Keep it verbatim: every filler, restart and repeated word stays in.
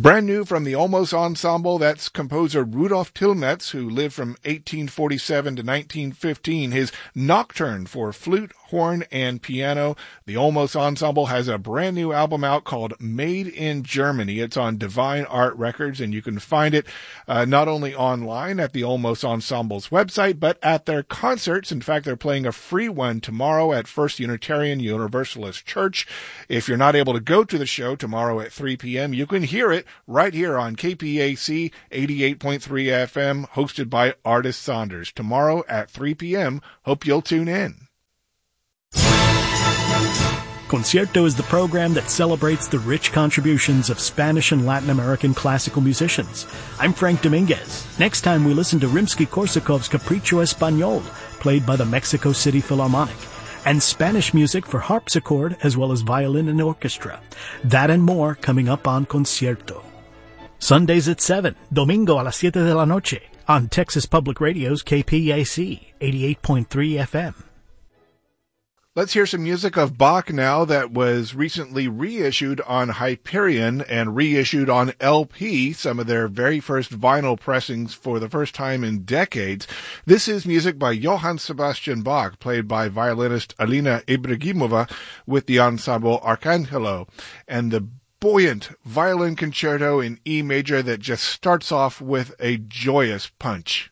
Brand new from the Olmos Ensemble, that's composer Rudolf Tillmetz, who lived from eighteen forty-seven to nineteen fifteen. His Nocturne for flute, horn, and piano. The Olmos Ensemble has a brand new album out called Made in Germany. It's on Divine Art Records, and you can find it uh, not only online at the Olmos Ensemble's website, but at their concerts. In fact, they're playing a free one tomorrow at First Unitarian Universalist Church. If you're not able to go to the show tomorrow at three p.m., you can hear it right here on K P A C eighty-eight point three F M, hosted by Artis Saunders. Tomorrow at three p.m. Hope you'll tune in. Concierto is the program that celebrates the rich contributions of Spanish and Latin American classical musicians. I'm Frank Dominguez. Next time we listen to Rimsky-Korsakov's Capricho Español, played by the Mexico City Philharmonic, and Spanish music for harpsichord as well as violin and orchestra. That and more coming up on Concierto. Sundays at seven, Domingo a las siete de la noche, on Texas Public Radio's K P A C eighty-eight point three F M. Let's hear some music of Bach now that was recently reissued on Hyperion and reissued on L P, some of their very first vinyl pressings for the first time in decades. This is music by Johann Sebastian Bach, played by violinist Alina Ibragimova with the ensemble Arcangelo, and the buoyant violin concerto in E major that just starts off with a joyous punch.